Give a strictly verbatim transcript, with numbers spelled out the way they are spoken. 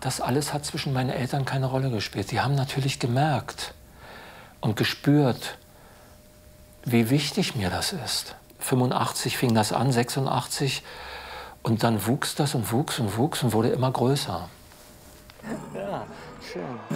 das alles hat zwischen meinen Eltern keine Rolle gespielt. Die haben natürlich gemerkt und gespürt, wie wichtig mir das ist. fünfundachtzig fing das an, sechsundachtzig. Und dann wuchs das und wuchs und wuchs und wurde immer größer. Ja, schön.